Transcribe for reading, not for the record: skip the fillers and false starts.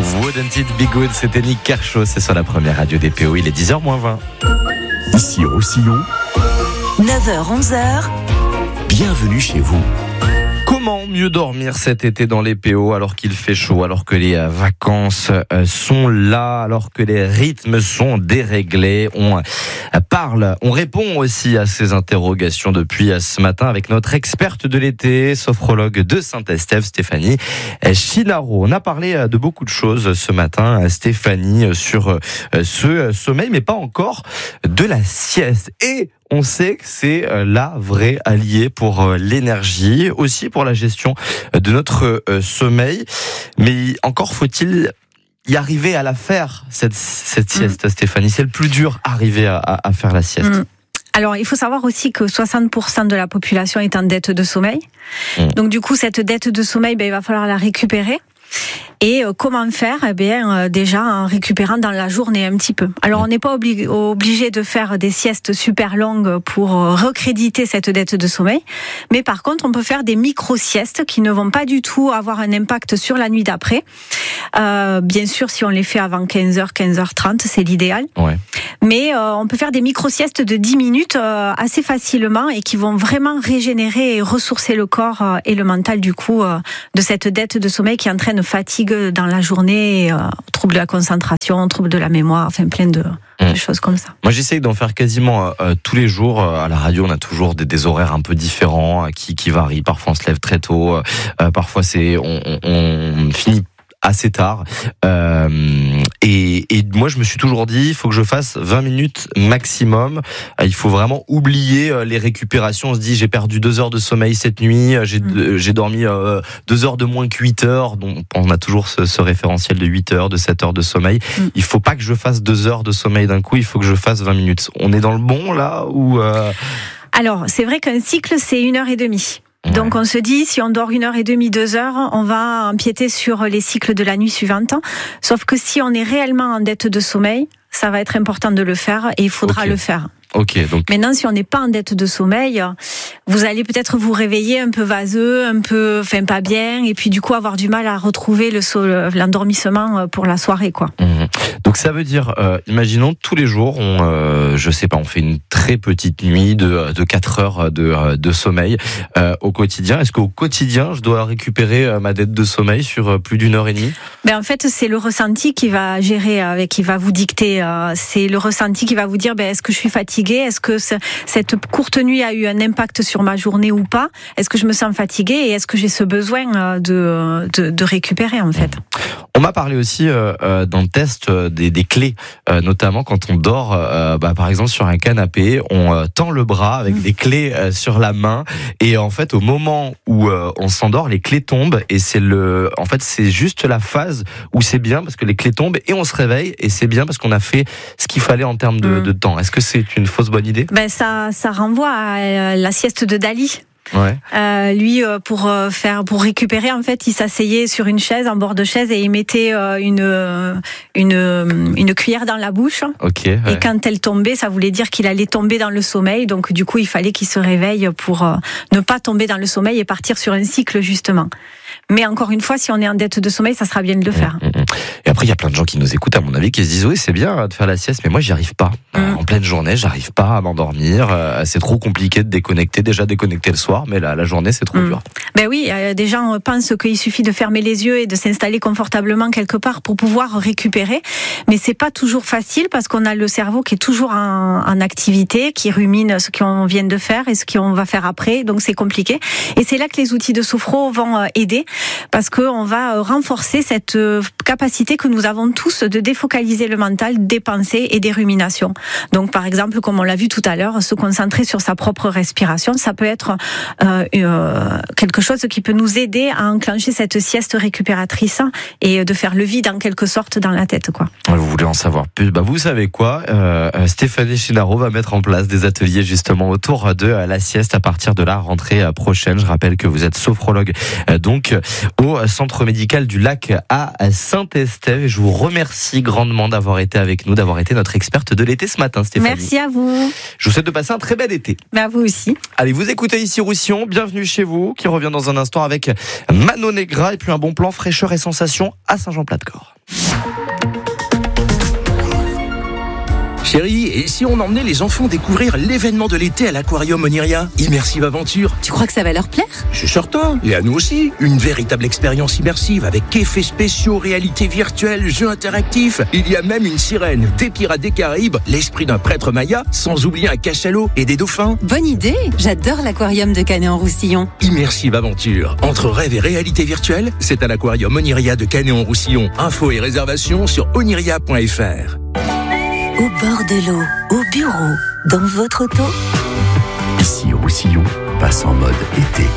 Wouldn't it be good, c'était Nick Kershaw, c'est sur la première radio des PO, il est 10h-20. Ici Roussillon, 9h-11h, bienvenue chez vous. Comment mieux dormir cet été dans les PO alors qu'il fait chaud, alors que les vacances sont là, alors que les rythmes sont déréglés? On parle, on répond aussi à ces interrogations depuis ce matin avec notre experte de l'été, sophrologue de Saint-Estève, Stéphanie Chinaro. On a parlé de beaucoup de choses ce matin, Stéphanie, sur ce sommeil, mais pas encore de la sieste. Et on sait que c'est la vraie alliée pour l'énergie, aussi pour la gestion de notre sommeil. Mais encore faut-il y arriver à la faire, cette sieste, Stéphanie. C'est le plus dur, arriver à faire la sieste. Alors, il faut savoir aussi que 60% de la population est en dette de sommeil. Donc, du coup, cette dette de sommeil, il va falloir la récupérer. Et comment faire? Déjà en récupérant dans la journée un petit peu. Alors on n'est pas obligé de faire des siestes super longues pour recréditer cette dette de sommeil, mais par contre on peut faire des micro-siestes qui ne vont pas du tout avoir un impact sur la nuit d'après. Bien sûr, si on les fait avant 15h, 15h30, c'est l'idéal. Ouais. Mais on peut faire des micro-siestes de 10 minutes assez facilement et qui vont vraiment régénérer et ressourcer le corps et le mental du coup de cette dette de sommeil qui entraîne fatigue dans la journée, trouble de la concentration, trouble de la mémoire, enfin plein de choses comme ça. Moi j'essaye d'en faire quasiment tous les jours. À la radio on a toujours des horaires un peu différents qui varient. Parfois on se lève très tôt, parfois on finit assez tard. Et moi, je me suis toujours dit, il faut que je fasse 20 minutes maximum. Il faut vraiment oublier les récupérations. On se dit, j'ai perdu 2 heures de sommeil cette nuit, j'ai dormi 2 heures de moins que 8 heures. Donc, on a toujours ce référentiel de 8 heures, de 7 heures de sommeil. Il faut pas que je fasse 2 heures de sommeil d'un coup, il faut que je fasse 20 minutes. On est dans le bon, là, ou Alors, c'est vrai qu'un cycle, c'est 1h30. Donc on se dit, si on dort 1h30, 2 heures, on va empiéter sur les cycles de la nuit suivante. Sauf que si on est réellement en dette de sommeil, ça va être important de le faire et il faudra le faire. Donc... Maintenant, si on n'est pas en dette de sommeil, vous allez peut-être vous réveiller un peu vaseux, pas bien, et puis du coup avoir du mal à retrouver l'endormissement pour la soirée, quoi. Donc ça veut dire, imaginons tous les jours, on fait une très petite nuit de 4 heures de sommeil au quotidien. Est-ce qu'au quotidien, je dois récupérer ma dette de sommeil sur plus d'1 heure et demie? En fait, c'est le ressenti qui va gérer, qui va vous dicter. C'est le ressenti qui va vous dire, est-ce que je suis fatiguée? Est-ce que cette courte nuit a eu un impact sur ma journée ou pas? Est-ce que je me sens fatiguée et est-ce que j'ai ce besoin de récupérer en fait? On m'a parlé aussi dans le test des clés, notamment quand on dort, par exemple sur un canapé, on tend le bras avec des clés sur la main et en fait au moment où on s'endort, les clés tombent et c'est juste la phase où c'est bien parce que les clés tombent et on se réveille et c'est bien parce qu'on a fait ce qu'il fallait en termes de temps. Est-ce que c'est une fausse bonne idée? Ça renvoie à la sieste de Dali. Ouais. Lui, pour récupérer, en fait, il s'asseyait sur une chaise, en bord de chaise, et il mettait une cuillère dans la bouche. Okay, ouais. Et quand elle tombait, ça voulait dire qu'il allait tomber dans le sommeil. Donc, du coup, il fallait qu'il se réveille pour ne pas tomber dans le sommeil et partir sur un cycle, justement. Mais encore une fois, si on est en dette de sommeil, ça sera bien de le faire. Et après, il y a plein de gens qui nous écoutent, à mon avis, qui se disent, oui, c'est bien de faire la sieste, mais moi, j'y arrive pas. En pleine journée, j'arrive pas à m'endormir. C'est trop compliqué de déconnecter. Déjà déconnecter le soir, mais la journée, c'est trop dur. Oui, des gens pensent qu'il suffit de fermer les yeux et de s'installer confortablement quelque part pour pouvoir récupérer. Mais c'est pas toujours facile parce qu'on a le cerveau qui est toujours en activité, qui rumine ce qu'on vient de faire et ce qu'on va faire après. Donc, c'est compliqué. Et c'est là que les outils de sophro vont aider parce qu'on va renforcer cette capacité que nous avons tous de défocaliser le mental des pensées et des ruminations. Donc, par exemple, comme on l'a vu tout à l'heure, se concentrer sur sa propre respiration, ça peut être quelque chose qui peut nous aider à enclencher cette sieste récupératrice et de faire le vide en quelque sorte dans la tête, quoi. Vous voulez en savoir plus? Vous savez quoi? Stéphanie Chinaro va mettre en place des ateliers justement autour de la sieste à partir de la rentrée prochaine. Je rappelle que vous êtes sophrologue donc au centre médical du Lac à Saint-Estève. Et je vous remercie grandement d'avoir été avec nous, d'avoir été notre experte de l'été ce matin, Stéphanie. Merci à vous. Je vous souhaite de passer un très bel été. Mais à vous aussi. Allez, vous écoutez ici Roussillon, bienvenue chez vous, qui revient dans un instant avec Mano Negra et puis un bon plan fraîcheur et sensation à Saint-Jean-Plat-de-Corps. Chérie, et si on emmenait les enfants découvrir l'événement de l'été à l'Aquarium Oniria, Immersive Aventure? Tu crois que ça va leur plaire? Je suis certain, et à nous aussi. Une véritable expérience immersive avec effets spéciaux, réalité virtuelle, jeux interactifs. Il y a même une sirène, des pirates des Caraïbes, l'esprit d'un prêtre maya, sans oublier un cachalot et des dauphins. Bonne idée! J'adore l'aquarium de Canet-en-Roussillon. Immersive Aventure. Entre rêve et réalité virtuelle, c'est à l'Aquarium Oniria de Canet-en-Roussillon. Infos et réservations sur oniria.fr. Au bord de l'eau, au bureau, dans votre auto. Ici Roussillon passe en mode été.